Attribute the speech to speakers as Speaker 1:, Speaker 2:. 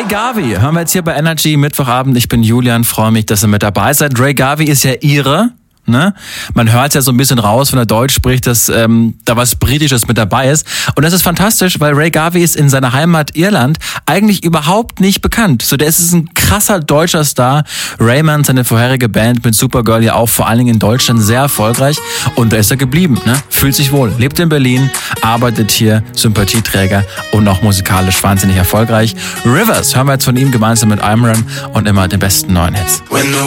Speaker 1: Ray Garvey hören wir jetzt hier bei Energy Mittwochabend. Ich bin Julian, freue mich, dass ihr mit dabei seid. Ray Garvey ist ja Ire. Ne? Man hört ja so ein bisschen raus, wenn er Deutsch spricht, dass da was Britisches mit dabei ist. Und das ist fantastisch, weil Ray Garvey ist in seiner Heimat Irland eigentlich überhaupt nicht bekannt. So, der ist ein krasser deutscher Star. Raymond, seine vorherige Band mit Supergirl, ja auch vor allen Dingen in Deutschland sehr erfolgreich. Und da ist er geblieben. Ne? Fühlt sich wohl, lebt in Berlin, arbeitet hier, Sympathieträger und auch musikalisch wahnsinnig erfolgreich. Rivers hören wir jetzt von ihm gemeinsam mit Imran und immer den besten neuen Hits.